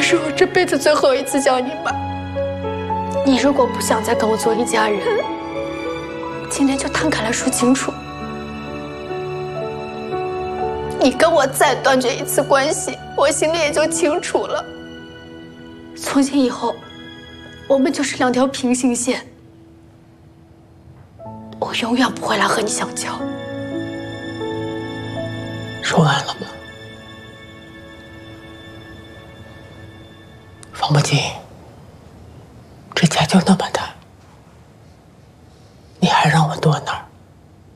是我这辈子最后一次叫你妈。你如果不想再跟我做一家人，今天就摊开来说清楚。你跟我再断绝一次关系，我心里也就清楚了。从今以后，我们就是两条平行线。我永远不会来和你相交。 说完了吗？方不进，这家就那么大。